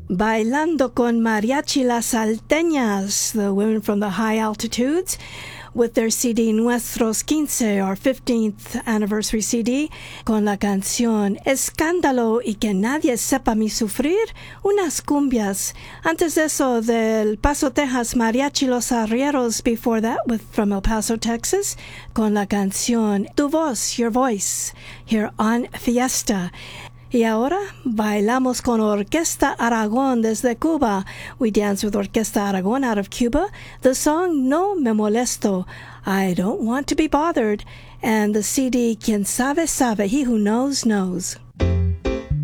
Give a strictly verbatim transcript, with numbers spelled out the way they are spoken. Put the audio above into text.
Bailando con Mariachi Las Salteñas, the women from the high altitudes, with their C D Nuestros quince, our fifteenth anniversary C D, con la canción Escándalo y que nadie sepa mi sufrir, unas cumbias. Antes de eso, del Paso, Texas, Mariachi Los Arrieros, before that, with from El Paso, Texas, con la canción Tu Voz, Your Voice, here on Fiesta. Y ahora bailamos con Orquesta Aragón desde Cuba. We dance with Orquesta Aragón out of Cuba. The song No Me Molesto, I Don't Want to Be Bothered, and the C D Quien Sabe Sabe, He Who Knows Knows.